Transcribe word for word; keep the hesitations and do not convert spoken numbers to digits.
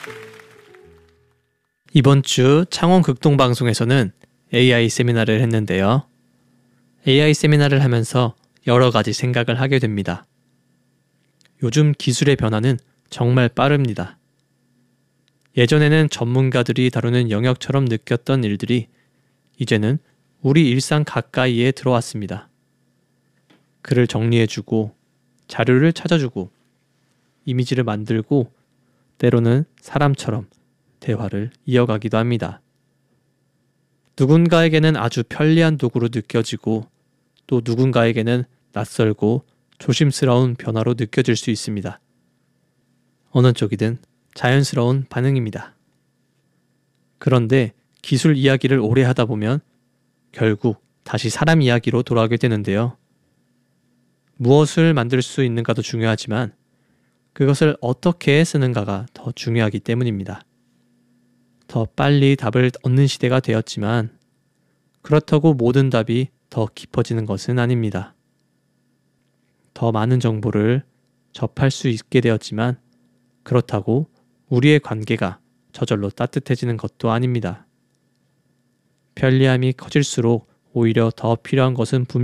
이번 주 창원 극동방송에서는 에이아이 세미나를 했는데요. 에이아이 세미나를 하면서 여러 가지 생각을 하게 됩니다. 요즘 기술의 변화는 정말 빠릅니다. 예전에는 전문가들이 다루는 영역처럼 느꼈던 일들이 이제는 우리 일상 가까이에 들어왔습니다. 글을 정리해주고, 자료를 찾아주고, 이미지를 만들고, 때로는 사람처럼 대화를 이어가기도 합니다. 누군가에게는 아주 편리한 도구로 느껴지고 또 누군가에게는 낯설고 조심스러운 변화로 느껴질 수 있습니다. 어느 쪽이든 자연스러운 반응입니다. 그런데 기술 이야기를 오래 하다 보면 결국 다시 사람 이야기로 돌아가게 되는데요. 무엇을 만들 수 있는가도 중요하지만 그것을 어떻게 쓰는가가 더 중요하기 때문입니다. 더 빨리 답을 얻는 시대가 되었지만 그렇다고 모든 답이 더 깊어지는 것은 아닙니다. 더 많은 정보를 접할 수 있게 되었지만 그렇다고 우리의 관계가 저절로 따뜻해지는 것도 아닙니다. 편리함이 커질수록 오히려 더 필요한 것은 분명합니다.